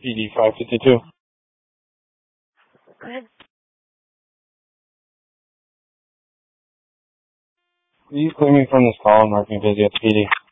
PD 552. Go ahead. Please clear me from this call and mark me busy at the PD.